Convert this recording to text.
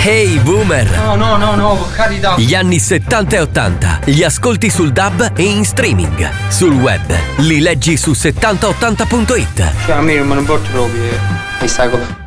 Hey Boomer! No, per carità. Gli anni 70 e 80 li ascolti sul DAB e in streaming. Sul web li leggi su 7080.it. Cioè a me non me ne importa proprio questa cosa.